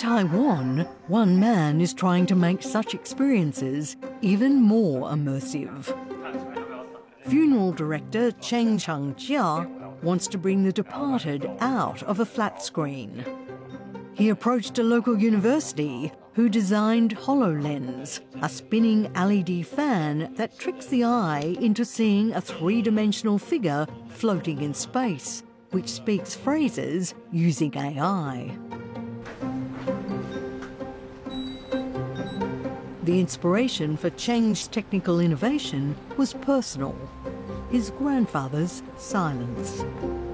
Taiwan, one man is trying to make such experiences even more immersive. Funeral director Cheng Chang-jia wants to bring the departed out of a flat screen. He approached a local university who designed HoloLens, a spinning LED fan that tricks the eye into seeing a three-dimensional figure floating in space, which speaks phrases using AI. The inspiration for Cheng's technical innovation was personal: his grandfather's silence.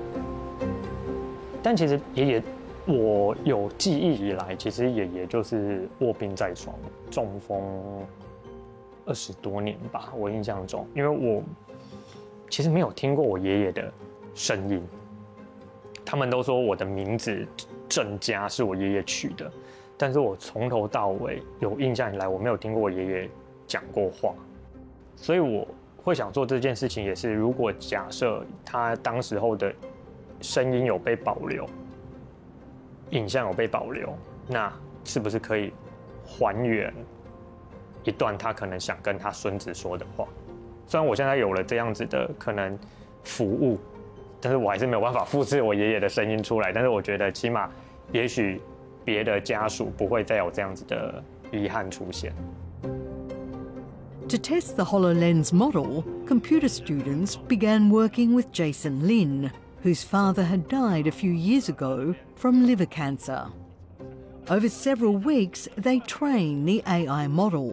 但其实爷爷，我有记忆以来，其实爷爷就是卧病在床，中风20多年吧，我印象中，因为我其实没有听过我爷爷的声音，他们都说我的名字郑家是我爷爷取的。但是我从头到尾有印象以来，我没有听过我爷爷讲过话，所以我会想做这件事情，也是如果假设他当时候的声音有被保留，影像有被保留，那是不是可以还原一段他可能想跟他孙子说的话？虽然我现在有了这样子的可能服务，但是我还是没有办法复制我爷爷的声音出来。但是我觉得起码，也许别的家属不会再有这样子的遗憾出现。 To test the HoloLens model, computer students began working with Jason Lin, whose father had died a few years ago from liver cancer. Over several weeks, they trained the AI model.